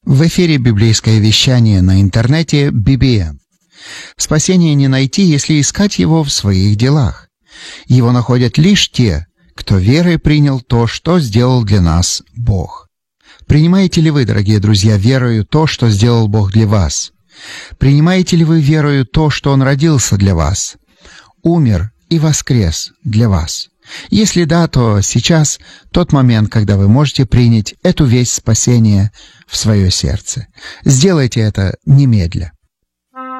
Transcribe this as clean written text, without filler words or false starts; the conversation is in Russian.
В эфире библейское вещание на интернете BBN. Спасение не найти, если искать его в своих делах. Его находят лишь те, кто верой принял то, что сделал для нас Бог. Принимаете ли вы, дорогие друзья, верою то, что сделал Бог для вас? Принимаете ли вы верою то, что Он родился для вас, умер и воскрес для вас? Если да, то сейчас тот момент, когда вы можете принять эту весть спасения в свое сердце. Сделайте это немедля.